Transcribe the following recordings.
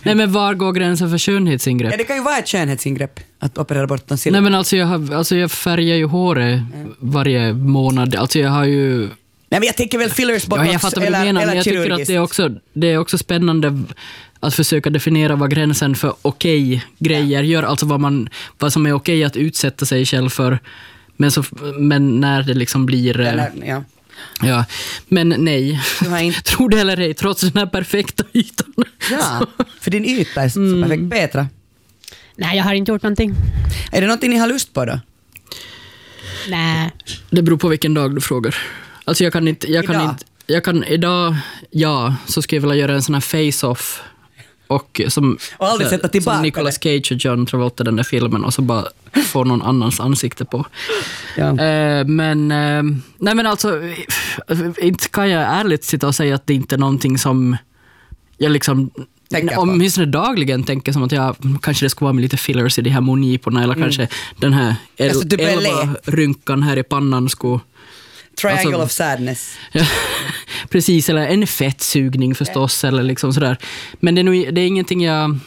Nej, men var går gränsen för skönhetsingrepp? Ja, det kan ju vara ett skönhetsingrepp att operera bort tonsillen. Nej, men alltså jag färgar ju håret varje månad. Alltså jag har ju... Nej, men jag tänker väl fillers, botox ja, jag fattar vad du menar, men jag tycker att det är också spännande att försöka definiera vad gränsen för okej grejer gör. Alltså vad som är okej att utsätta sig själv för. Men när det liksom blir... Ja, men nej. Tror det eller ej, trots den här perfekta ytan. Ja, för din yta är så perfekt. Petra? Nej, jag har inte gjort någonting. Är det någonting ni har lust på då? Nej. Det beror på vilken dag du frågar. Alltså jag kan idag, så skulle jag vilja göra en sån här face-off och aldrig sätta tillbaka som Nicolas Cage och John Travolta, den där filmen, och så bara få någon annans ansikte på. Ja. Men alltså inte kan jag ärligt sitta och säga att det inte är någonting som jag liksom åtminstone dagligen tänker som att kanske det ska vara med lite fillers i de här moniporna, eller kanske den här 11 rynkan här i pannan skulle... Triangle of sadness. Ja, precis, eller en fettsugning förstås, eller liksom sådär. Men det är ingenting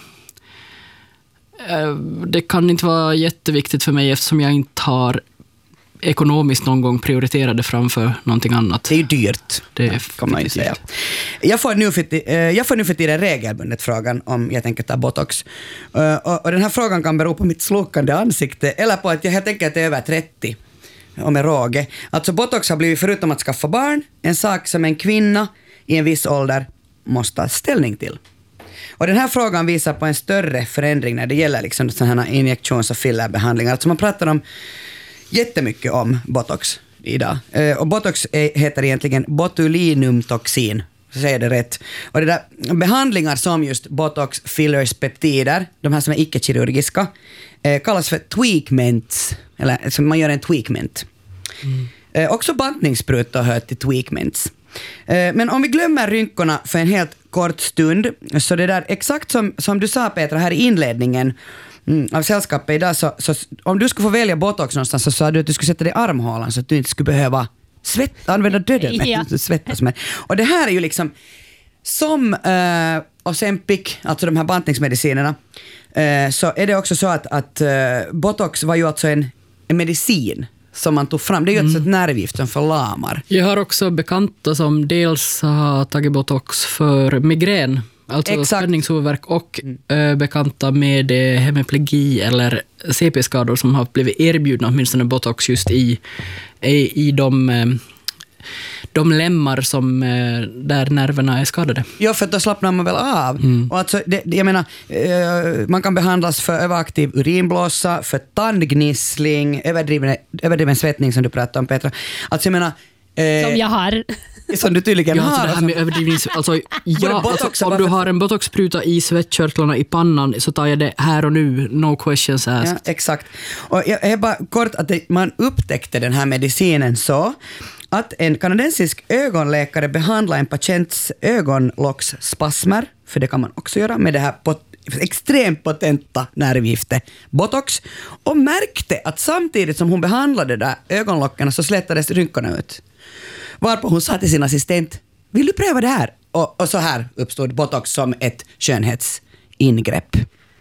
det kan inte vara jätteviktigt för mig, eftersom jag inte har ekonomiskt någon gång prioriterade framför någonting annat. Det är ju dyrt, det kan man ju säga. Jag får nu för tiden regelbundet frågan om jag tänker ta botox. Och den här frågan kan bero på mitt slokande ansikte eller på att jag tänker att jag är över 30 och med råge. Alltså botox har blivit, förutom att skaffa barn, en sak som en kvinna i en viss ålder måste ta ställning till. Och den här frågan visar på en större förändring när det gäller liksom sådana här injektions- och fillerbehandlingar. Alltså man pratar om jättemycket om botox idag. Och botox heter egentligen botulinumtoxin, så säger det rätt. Och det där behandlingar som just botox, fillers, peptider, de här som är icke-kirurgiska, kallas för tweakments, eller som man gör en tweakment. Också bantningssprutor hör till tweakments. Men om vi glömmer rynkorna för en helt kort stund, så det där exakt som du sa, Petra, här i inledningen av sällskapet idag, så om du skulle få välja botox någonstans, så sa du att du skulle sätta dig i armhålan så att du inte skulle behöva använda döden svettas med. Och det här är ju liksom som Ozempic, alltså de här bantningsmedicinerna, så är det också så att botox var ju alltså en medicin som man tog fram. Det är ju ett nervgift som förlamar. Jag har också bekanta som dels har tagit botox för migrän, alltså spänningshuvudvärk, och bekanta med hemiplegi eller CP-skador som har blivit erbjudna åtminstone botox just i de lemmar som där nerverna är skadade. Ja, för då slappnar man väl av. Och alltså, jag menar, man kan behandlas för överaktiv urinblåsa, för tandgnissling, överdriven svettning som du pratade om, Petra. Alltså jag menar... som jag har. Som du tydligen har. Alltså det här med överdrivning, alltså om du har en botoxspruta i svettkörtlarna i pannan, så tar jag det här och nu, no questions asked. Ja, exakt. Och jag bara kort att man upptäckte den här medicinen så att en kanadensisk ögonläkare behandlar en patients ögonlocksspasmer, för det kan man också göra med det här extremt potenta nervgiftet botox, och märkte att samtidigt som hon behandlade där ögonlocken så slättades rynkorna ut. Varpå hon sa till sin assistent, vill du pröva det här? Och så här uppstod botox som ett skönhetsingrepp.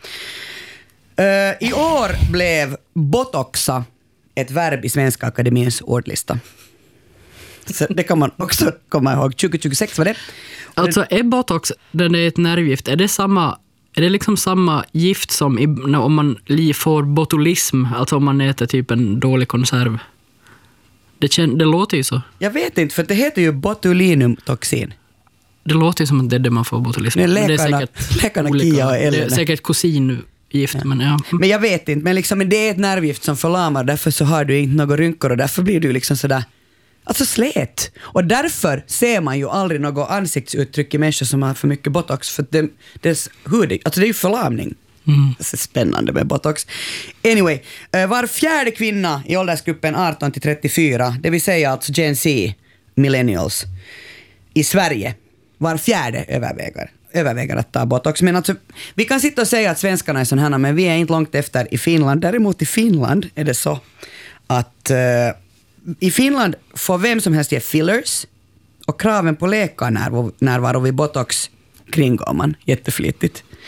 I år blev botoxa ett verb i Svenska Akademiens ordlista. Så det kan man också komma ihåg. 2026 var det. Alltså är botox, den är ett nervgift, är det liksom samma gift som om man får botulism, alltså om man äter typ en dålig konserv? Det låter ju så. Jag vet inte, för det heter ju botulinumtoxin. Det låter ju som att det är det man får botulism. Men det är läkarna Kia och Ellen. Det är säkert kusingift, ja. Men ja. Men jag vet inte, men liksom, det är ett nervgift som förlamar, därför så har du inte några rynkor och därför blir du liksom sådär, alltså slät. Och därför ser man ju aldrig något ansiktsuttryck i människor som har för mycket botox, för dess hud, alltså det är ju förlamning. Det är spännande med botox. Anyway, var fjärde kvinna i åldersgruppen 18-34, det vill säga alltså Gen Z, millennials, i Sverige, var fjärde överväger att ta botox. Men alltså, vi kan sitta och säga att svenskarna är sådana här, men vi är inte långt efter i Finland. Däremot i Finland är det så att i Finland får vem som helst ge fillers, och kraven på läkarnärvaro vid botox kringgår man jätteflitigt.